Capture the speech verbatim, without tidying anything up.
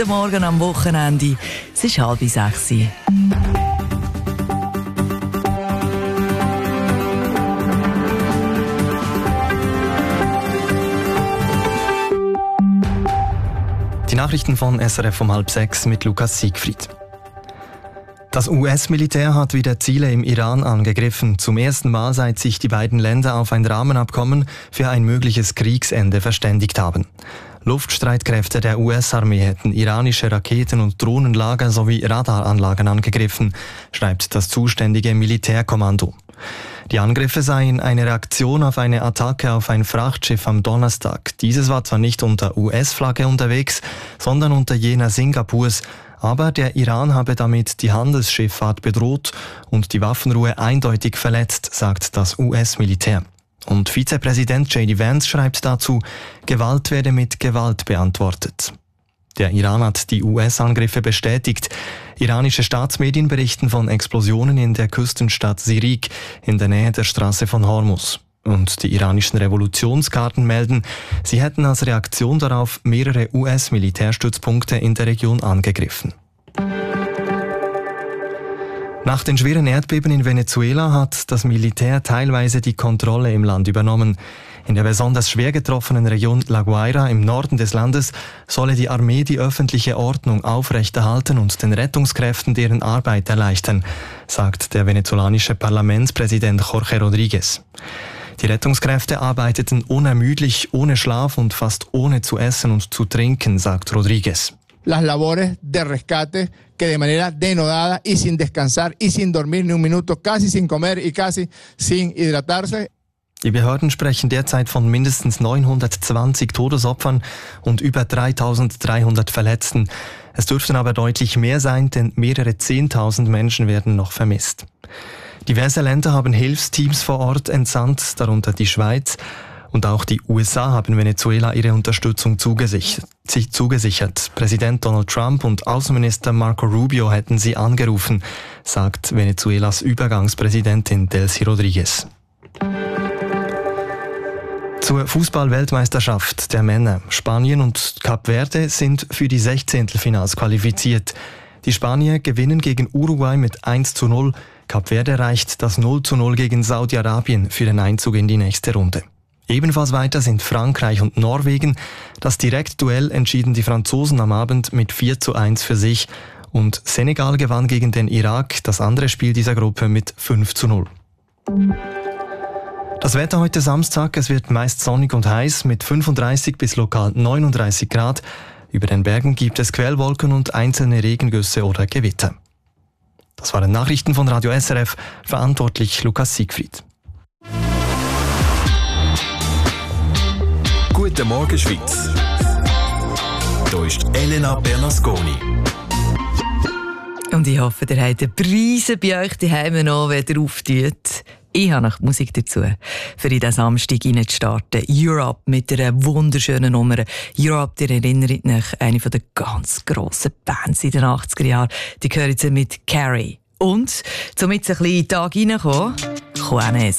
Morgen am Wochenende. Es ist halb sechs. Die Nachrichten von S R F um halb sechs mit Lukas Siegfried. Das U S-Militär hat wieder Ziele im Iran angegriffen. Zum ersten Mal, seit sich die beiden Länder auf ein Rahmenabkommen für ein mögliches Kriegsende verständigt haben. Luftstreitkräfte der U S-Armee hätten iranische Raketen- und Drohnenlager sowie Radaranlagen angegriffen, schreibt das zuständige Militärkommando. Die Angriffe seien eine Reaktion auf eine Attacke auf ein Frachtschiff am Donnerstag. Dieses war zwar nicht unter U S-Flagge unterwegs, sondern unter jener Singapurs, aber der Iran habe damit die Handelsschifffahrt bedroht und die Waffenruhe eindeutig verletzt, sagt das U S-Militär. Und Vizepräsident J D Vance schreibt dazu, Gewalt werde mit Gewalt beantwortet. Der Iran hat die U S-Angriffe bestätigt. Iranische Staatsmedien berichten von Explosionen in der Küstenstadt Sirik in der Nähe der Straße von Hormuz. Und die iranischen Revolutionsgarden melden, sie hätten als Reaktion darauf mehrere U S-Militärstützpunkte in der Region angegriffen. Nach den schweren Erdbeben in Venezuela hat das Militär teilweise die Kontrolle im Land übernommen. In der besonders schwer getroffenen Region La Guaira im Norden des Landes solle die Armee die öffentliche Ordnung aufrechterhalten und den Rettungskräften deren Arbeit erleichtern, sagt der venezolanische Parlamentspräsident Jorge Rodríguez. Die Rettungskräfte arbeiteten unermüdlich, ohne Schlaf und fast ohne zu essen und zu trinken, sagt Rodríguez. Las labores de rescate que de manera denodada y sin descansar y sin dormir ni un minuto, casi sin comer y casi sin hidratarse. Die Behörden sprechen derzeit von mindestens neunhundertzwanzig Todesopfern und über dreitausenddreihundert Verletzten. Es dürften aber deutlich mehr sein, denn mehrere Zehntausend Menschen werden noch vermisst. Diverse Länder haben Hilfsteams vor Ort entsandt, darunter die Schweiz. Und auch die U S A haben Venezuela ihre Unterstützung zugesichert. zugesichert. Präsident Donald Trump und Außenminister Marco Rubio hätten sie angerufen, sagt Venezuelas Übergangspräsidentin Delcy Rodríguez. Zur Fußball-Weltmeisterschaft der Männer. Spanien und Kap Verde sind für die Sechzehntelfinals qualifiziert. Die Spanier gewinnen gegen Uruguay mit eins zu null. Kap Verde erreicht das null zu null gegen Saudi-Arabien für den Einzug in die nächste Runde. Ebenfalls weiter sind Frankreich und Norwegen. Das Direktduell entschieden die Franzosen am Abend mit vier zu eins für sich. Und Senegal gewann gegen den Irak das andere Spiel dieser Gruppe mit fünf zu null. Das Wetter heute Samstag, es wird meist sonnig und heiß mit fünfunddreißig bis lokal neununddreißig Grad. Über den Bergen gibt es Quellwolken und einzelne Regengüsse oder Gewitter. Das waren Nachrichten von Radio S R F, verantwortlich Lukas Siegfried. Guten Morgen Schweiz. Hier ist Elena Bernasconi. Und ich hoffe, ihr habt den Preise bei euch daheim noch, wenn ihr auftut. Ich habe noch Musik dazu, für in diesen Samstag reinzustarten. Europe mit einer wunderschönen Nummer. Europe, ihr erinnert euch, eine der ganz grossen Bands in den achtziger Jahren. Die gehören jetzt mit Carrie. Und, um jetzt ein bisschen in den Tag reinzukommen, Juanes.